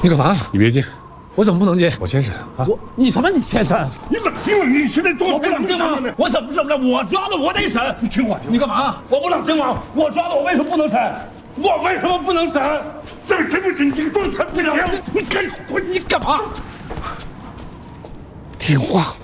你干嘛？ 你别进， 我怎么不能进？ 我先审啊！ 你什么？你先审？ 你冷静了，你现在多不冷静吗？我怎么审不了？我抓的我得审。 你听我， 你干嘛？我不冷静吗？我抓的我为什么不能审？我为什么不能审？ 这真不行，你这个状态不行。 你干嘛？ 听话。